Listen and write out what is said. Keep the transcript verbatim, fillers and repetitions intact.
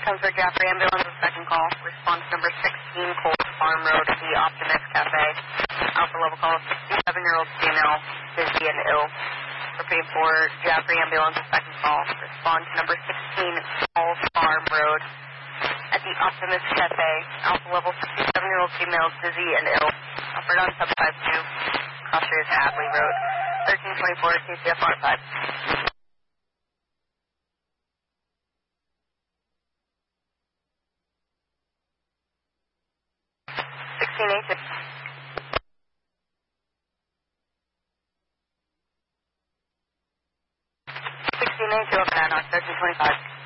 ten for Jaffrey Ambulance, second call. Response number sixteen, Cold Farm Road, the Optimist Cafe. Alpha level call, sixty-seven-year-old female, dizzy and ill. Repeat for Jaffrey Ambulance, second call. Response number sixteen, Cold Farm Road, at the Optimist Cafe. Alpha level, sixty-seven-year-old female, dizzy and ill. Offered on sub five two, Crossroads Hadley Road, thirteen twenty-four, K C F R five. sixteen eight two. sixteen eight two, okay, thirteen twenty-five.